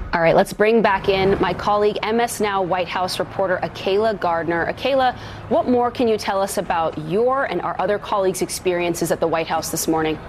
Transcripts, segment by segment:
All right, let's bring back in my colleague, MS Now White House reporter Akayla Gardner. Akayla, what more can you tell us about your and our other colleagues' experiences at the White House this morning?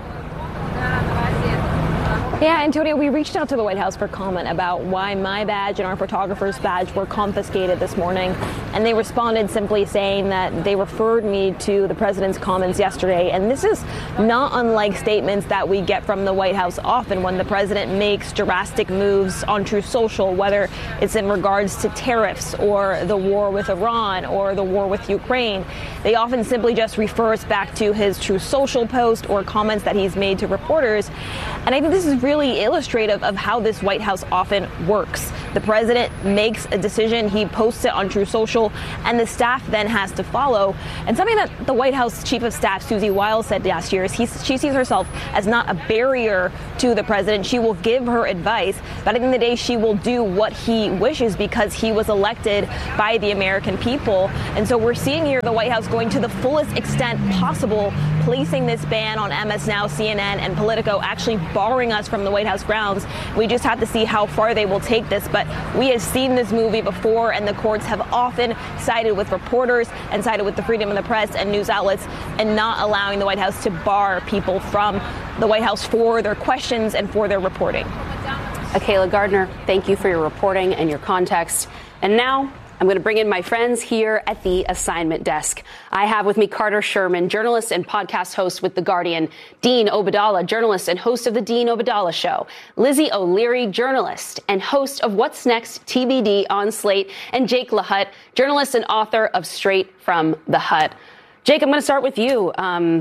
Yeah, Antonio, we reached out to the White House for comment about why my badge and our photographer's badge were confiscated this morning. And they responded simply saying that they referred me to the president's comments yesterday. And this is not unlike statements that we get from the White House often when the president makes drastic moves on Truth Social, whether it's in regards to tariffs or the war with Iran or the war with Ukraine. They often simply just refer us back to his Truth Social post or comments that he's made to reporters. And I think this is really illustrative of how this White House often works. The president makes a decision, he posts it on Truth Social, and the staff then has to follow. And something that the White House Chief of Staff Susie Wiles said last year is she sees herself as not a barrier to the president. She will give her advice, but at the end of the day, she will do what he wishes because he was elected by the American people. And so we're seeing here the White House going to the fullest extent possible, placing this ban on MS Now, CNN, and Politico, actually barring us from the White House grounds. We just have to see how far they will take this. But we have seen this movie before, and the courts have often sided with reporters and sided with the freedom of the press and news outlets and not allowing the White House to bar people from the White House for their questions and for their reporting. Akayla Gardner, thank you for your reporting and your context. And now I'm going to bring in my friends here at the assignment desk. I have with me Carter Sherman, journalist and podcast host with The Guardian, Dean Obeidallah, journalist and host of The Dean Obeidallah Show, Lizzie O'Leary, journalist and host of What's Next TBD on Slate, and Jake LaHut, journalist and author of Straight from the Hut. Jake, I'm going to start with you.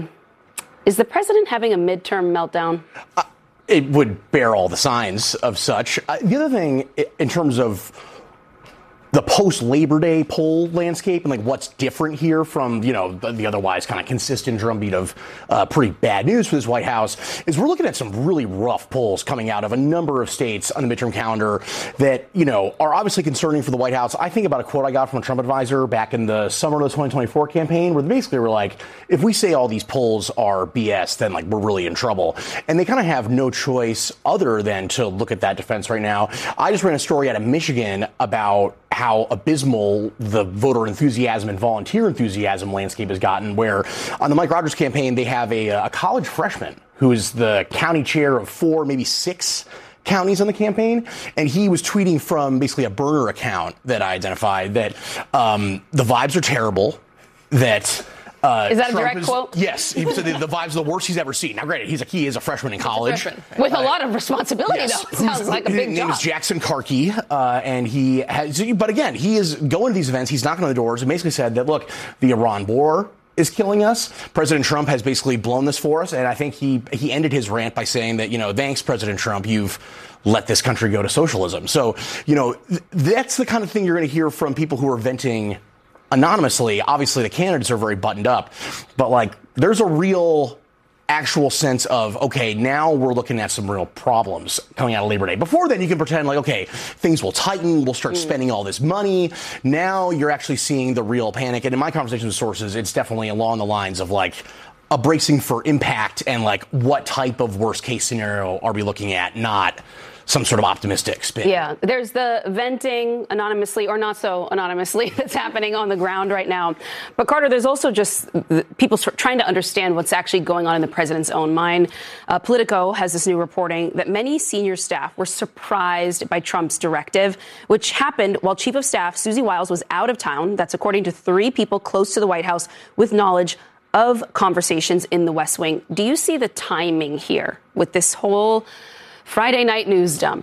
Is the president having a midterm meltdown? It would bear all the signs of such. The other thing, in terms of the post-Labor Day poll landscape and like what's different here from, you know, the otherwise kind of consistent drumbeat of pretty bad news for this White House is we're looking at some really rough polls coming out of a number of states on the midterm calendar that, you know, are obviously concerning for the White House. I think about a quote I got from a Trump advisor back in the summer of the 2024 campaign where they basically were like, if we say all these polls are BS, then like we're really in trouble. And they kind of have no choice other than to look at that defense right now. I just ran a story out of Michigan about how abysmal the voter enthusiasm and volunteer enthusiasm landscape has gotten, where on the Mike Rogers campaign, they have a college freshman who is the county chair of 4, maybe 6 counties on the campaign. And he was tweeting from basically a burner account that I identified that the vibes are terrible, that is that a direct quote? Yes. He said the vibes are the worst he's ever seen. Now, granted, he is a freshman in college. With a lot of responsibility, yes. Though. It sounds like a big job. His name is Jackson Karki, and he has, but again, he is going to these events. He's knocking on the doors and basically said that, look, the Iran war is killing us. President Trump has basically blown this for us. And I think he ended his rant by saying that, you know, thanks, President Trump, you've let this country go to socialism. So, you know, that's the kind of thing you're going to hear from people who are venting anonymously. Obviously, the candidates are very buttoned up, but like there's a real actual sense of, OK, now we're looking at some real problems coming out of Labor Day. Before then, you can pretend like, OK, things will tighten. We'll start spending all this money. Now you're actually seeing the real panic. And in my conversations with sources, it's definitely along the lines of like a bracing for impact and like what type of worst case scenario are we looking at, not some sort of optimistic spin. Yeah, there's the venting anonymously or not so anonymously that's happening on the ground right now. But Carter, there's also just people trying to understand what's actually going on in the president's own mind. Politico has this new reporting that many senior staff were surprised by Trump's directive, which happened while Chief of Staff Susie Wiles was out of town. That's according to 3 people close to the White House with knowledge of conversations in the West Wing. Do you see the timing here with this whole Friday night news dump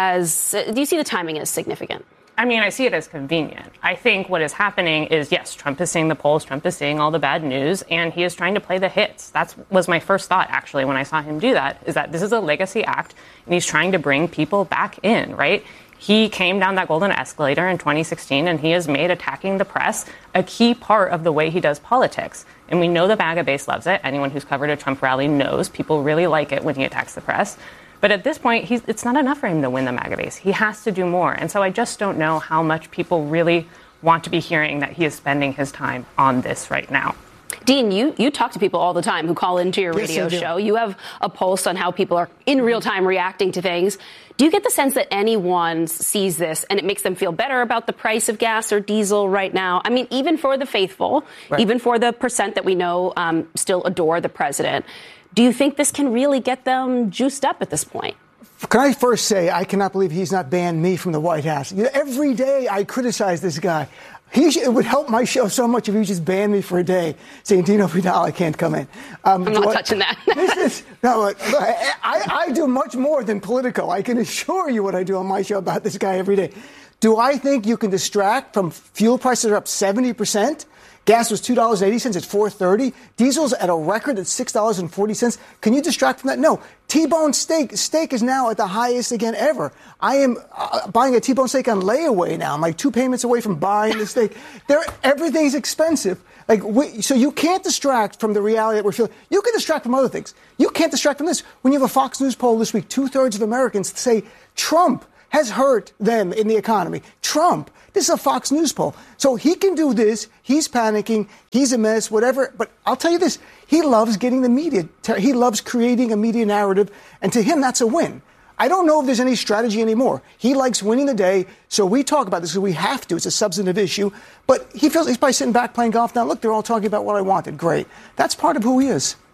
do you see the timing as significant? I mean, I see it as convenient. I think what is happening is, yes, Trump is seeing the polls, Trump is seeing all the bad news, and he is trying to play the hits. That was my first thought, actually, when I saw him do that, is that this is a legacy act, and he's trying to bring people back in, right? He came down that golden escalator in 2016, and he has made attacking the press a key part of the way he does politics. And we know the MAGA base loves it. Anyone who's covered a Trump rally knows people really like it when he attacks the press. But at this point, it's not enough for him to win the MAGA base. He has to do more. And so I just don't know how much people really want to be hearing that he is spending his time on this right now. Dean, you talk to people all the time who call into your radio show. You have a pulse on how people are in real time reacting to things. Do you get the sense that anyone sees this and it makes them feel better about the price of gas or diesel right now? I mean, even for the faithful, even for the percent that we know still adore the president, do you think this can really get them juiced up at this point? Can I first say I cannot believe he's not banned me from the White House. You know, every day I criticize this guy. It would help my show so much if he just banned me for a day, saying Dino Vidal, I can't come in. I'm not touching that. I do much more than Politico. I can assure you what I do on my show about this guy every day. Do I think you can distract from fuel prices are up 70%? Gas was $2.80 at $4.30. Diesel's at a record at $6.40. Can you distract from that? No. T-bone steak. Steak is now at the highest again ever. I am buying a T-bone steak on layaway now. I'm like 2 payments away from buying the steak. Everything's expensive. So you can't distract from the reality that we're feeling. You can distract from other things. You can't distract from this. When you have a Fox News poll this week, 2/3 of Americans say Trump has hurt them in the economy. Trump. This is a Fox News poll. So he can do this. He's panicking. He's a mess, whatever. But I'll tell you this. He loves getting the media. He loves creating a media narrative. And to him, that's a win. I don't know if there's any strategy anymore. He likes winning the day. So we talk about this because we have to. It's a substantive issue. But he feels he's probably sitting back playing golf now. Look, they're all talking about what I wanted. Great. That's part of who he is.